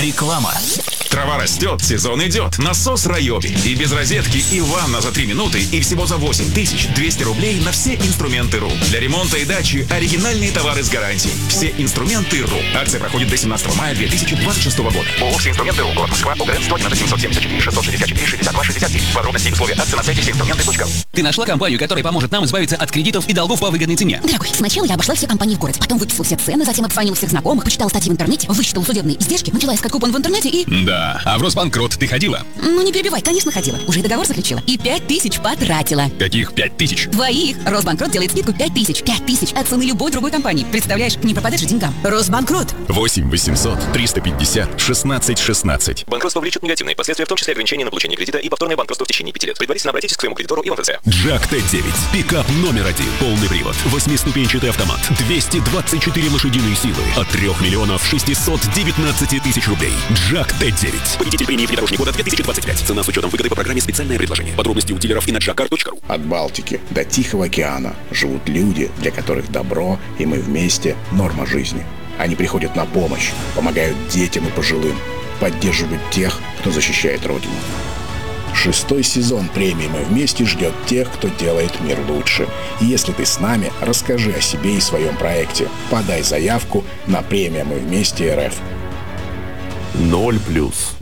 Реклама. Трава растет, сезон идет. Насос Райоби. И без розетки, и ванна за 3 минуты, и всего за 8200 рублей на все инструменты РУ. Для ремонта и дачи оригинальные товары с гарантией. Все инструменты РУ. Акция проходит до 17 мая 2026 года. ООО «Все инструменты РУ». Город Москва. ОГРН 111 774 664 62 67. Подробности и условия акции на сайте всеинструменты.ру. Ты нашла компанию, которая поможет нам избавиться от кредитов и долгов по выгодной цене? Дорогой, сначала я обошла все компании в городе, потом выписала все цены, затем обзвонила всех знакомых, почитала статьи в интернете, высчитала судебные издержки, начала искать купон в интернете и... Да, а в Росбанкрот ты ходила? Ну не перебивай, конечно ходила. Уже и договор заключила. И 5000 потратила. Каких 5000? Твоих. Росбанкрот делает скидку 5000. 5000 от цены любой другой компании. Представляешь, не пропадешь же деньгам. Росбанкрот. 8 800 350 16 16. Банкротство влечет негативные последствия, в том числе ограничение на получение кредита и повторное банкротство в течение 5 лет. Предварительно обратитесь к своему кредитору и в МФЦ. Джак Т9. Пикап номер 1. Полный привод. 8-ступенчатый автомат. 224 лошадиные силы. От 3 миллионов 619 тысяч рублей. Джак Т9. Победитель премии «Внедорожник года» 2025. Цена с учетом выгоды по программе «Специальное предложение». Подробности у дилеров и на jackcar.ru. От Балтики до Тихого океана живут люди, для которых добро и мы вместе – норма жизни. Они приходят на помощь, помогают детям и пожилым, поддерживают тех, кто защищает Родину. 6-й сезон премии «Мы вместе» ждет тех, кто делает мир лучше. И если ты с нами, расскажи о себе и своем проекте. Подай заявку на премию «Мы вместе РФ». 0+.